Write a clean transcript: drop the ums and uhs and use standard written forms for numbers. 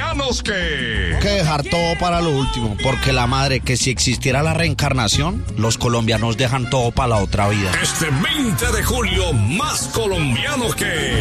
colombianos que dejar todo para lo último, porque la madre, que si existiera la reencarnación, los colombianos dejan todo para la otra vida. Este 20 de julio, más colombianos que